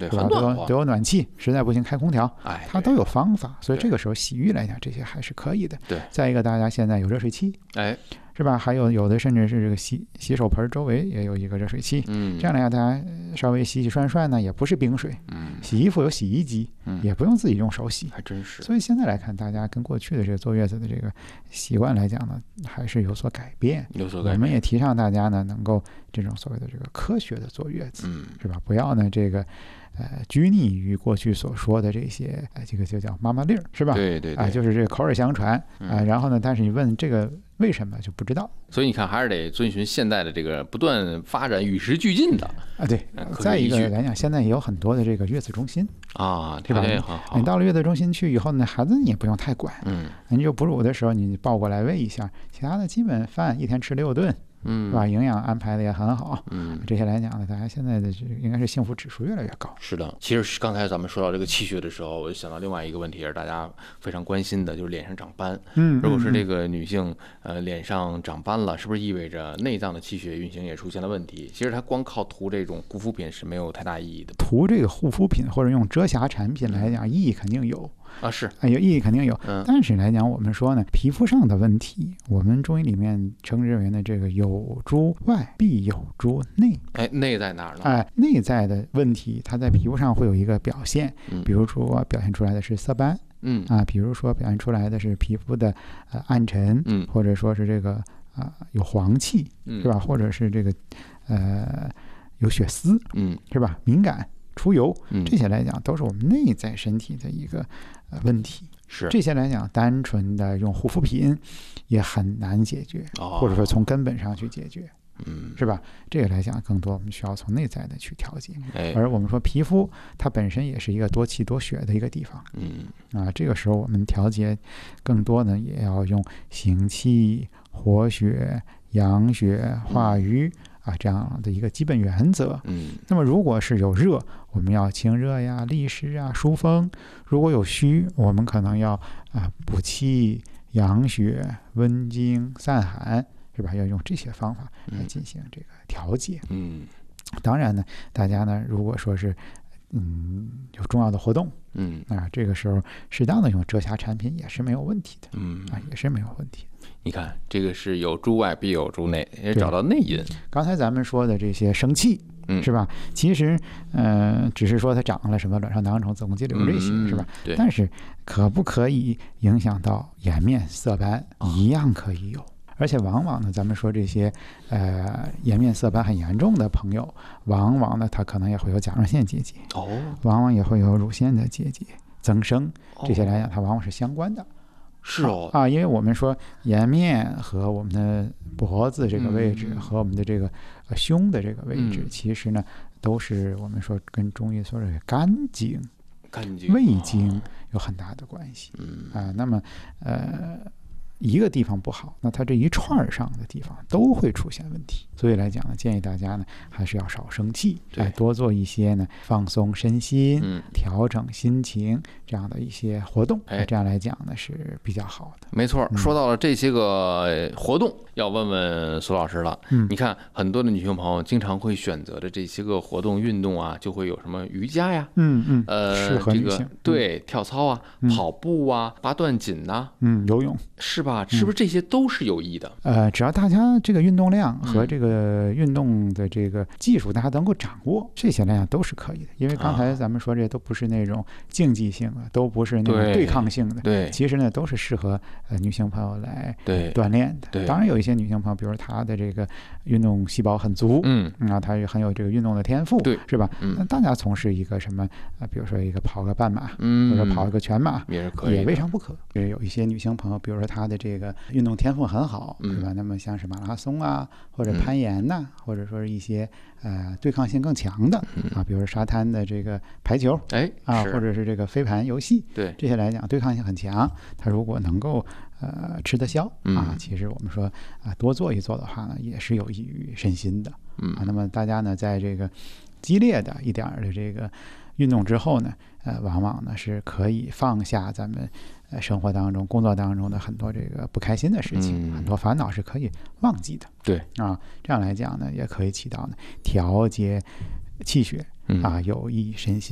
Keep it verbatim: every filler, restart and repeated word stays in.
对， 是吧？都有都有暖气，实在不行开空调， 哎， 它都有方法。所以这个时候洗浴来讲，这些还是可以的。 对， 再一个，大家现在有热水器， 哎， 是吧？还有有的甚至是这个洗洗手盆周围也有一个热水器， 嗯， 这样来讲，大家稍微洗洗涮涮呢，也不是冰水， 嗯， 洗衣服有洗衣机， 嗯， 也不用自己用手洗， 还真是。 所以现在来看，大家跟过去的这个坐月子的这个习惯来讲呢，还是有所改变。 有所改变。 我们也提倡大家呢，能够这种所谓的这个科学的坐月子， 嗯， 是吧？不要呢这个。呃，拘泥于过去所说的这些，呃，这个就叫妈妈令，是吧？ 对对对， 啊、呃，就是这个口耳相传啊、 嗯呃。然后呢，但是你问这个为什么就不知道。 所以你看，还是得遵循现在的这个不断发展、与时俱进的啊。对，再一个来讲，现在也有很多的这个月子中心啊， 对吧？你到了月子中心去以后呢，孩子你也不用太管， 嗯， 你就哺乳的时候你抱过来喂一下，其他的基本饭一天吃六顿。 嗯， 是吧？营养安排的也很好， 嗯， 这些来讲呢，大家现在的这应该是幸福指数越来越高。 是的，其实刚才咱们说到这个气血的时候，我就想到另外一个问题，也是大家非常关心的，就是脸上长斑。 嗯， 如果是这个女性，呃，脸上长斑了，是不是意味着内脏的气血运行也出现了问题？其实它光靠涂这种护肤品是没有太大意义的。 涂这个护肤品或者用遮瑕产品来讲，意义肯定有。 啊，是， 哎，有意义肯定有， 嗯， 但是来讲，我们说呢，皮肤上的问题，我们中医里面称之为呢，这个有诸外，必有诸内。 哎，内在哪儿呢？ 哎，内在的问题，它在皮肤上会有一个表现， 嗯， 比如说表现出来的是色斑， 嗯啊，比如说表现出来的是皮肤的呃暗沉， 嗯， 或者说是这个啊、呃、有黄气， 嗯， 是吧？或者是这个呃有血丝， 嗯， 是吧？敏感。出油， 嗯， 这些来讲都是我们内在身体的一个呃问题。 是这些来讲，单纯的用护肤品也很难解决， 哦， 或者说从根本上去解决， 嗯， 是吧？这个来讲，更多我们需要从内在的去调节。 哎， 而我们说皮肤它本身也是一个多气多血的一个地方， 嗯啊，这个时候我们调节更多呢，也要用行气、活血、养血、化瘀。嗯啊，这样的一个基本原则。 嗯， 那么如果是有热，我们要清热呀、利湿啊、疏风；如果有虚，我们可能要啊补气、养血、温经、散寒，是吧？要用这些方法来进行这个调节。 嗯， 当然呢，大家呢，如果说是嗯有重要的活动， 嗯啊，这个时候适当的用遮瑕产品也是没有问题的。 嗯啊，也是没有问题。 你看，这个是有诸外必有诸内，也找到内因。 刚才咱们说的这些生气， 嗯， 是吧？其实，呃，只是说它长了什么卵巢囊肿、子宫肌瘤这些， 嗯、 是吧？ 对。 但是，可不可以影响到颜面色斑？一样可以有。而且，往往呢，咱们说这些，呃，颜面色斑很严重的朋友，往往呢，他可能也会有甲状腺结节， 哦， 往往也会有乳腺的结节增生，这些来讲，它往往是相关的。 是哦啊，因为我们说颜面和我们的脖子这个位置、嗯、和我们的这个呃胸的这个位置、嗯，其实呢都是我们说跟中医说的肝经、 肝经、 胃经有很大的关系。 嗯啊，那么呃一个地方不好，那它这一串上的地方都会出现问题。所以来讲呢，建议大家呢还是要少生气，哎，多做一些呢放松身心、 嗯、 调整心情这样的一些活动。 哎， 这样来讲呢是比较好的。 没错，说到了这些个活动，嗯、要问问苏老师了。 嗯， 你看很多的女性朋友经常会选择的这些个活动运动啊，就会有什么瑜伽呀， 嗯嗯， 呃， 适合女性。 这个对，跳操啊、 嗯、 跑步啊、拔断锦呐、啊， 嗯，游泳是吧？是不是这些都是有益的？ 呃，只要大家这个运动量和这个运动的这个技术大家能够掌握，这些来讲都是可以的。因为刚才咱们说这些都不是那种竞技性的，都不是那种对抗性的。 对， 其实呢都是适合呃女性朋友来对锻炼的。 对， 当然有一些女性朋友，比如她的这个运动细胞很足， 嗯， 啊，她也很有这个运动的天赋， 对， 是吧？ 嗯， 那大家从事一个什么啊，比如说一个跑个半马， 嗯， 或者跑一个全马， 也是可以， 也未尝不可。有一些女性朋友，比如说她的这个运动天赋很好， 嗯、 是吧？那么像是马拉松啊，或者攀岩呐、啊嗯，或者说是一些呃对抗性更强的、 嗯、 啊，比如说沙滩的这个排球， 哎啊，或者是这个飞盘游戏， 对这些来讲对抗性很强。它如果能够呃吃得消、 嗯、 啊，其实我们说啊多做一做的话呢，也是有益于身心的。 嗯啊，那么大家呢，在这个激烈的一点的这个运动之后呢，呃，往往呢是可以放下咱们呃生活当中、工作当中的很多这个不开心的事情， 嗯、 很多烦恼是可以忘记的。 对啊，这样来讲呢，也可以起到呢调节气血啊，有益身心。